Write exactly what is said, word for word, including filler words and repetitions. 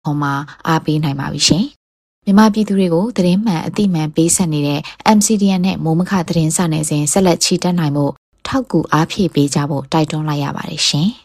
ပေါ်မှာအားပေးနိုင်ပါပြီရှင်။မြန်မာပြည်သူတွေကိုသတင်းမှန်အသိမှန်ပေးဆက်နေတဲ့ M C D N နဲ့မိုးမခသတင်းစာနယ်ဇင်းဆက်လက်ချီတက်နိုင်မှုထောက်ကူအားဖြည့်ပေးကြဖို့တိုက်တွန်းလိုက်ရပါတယ်ရှင်။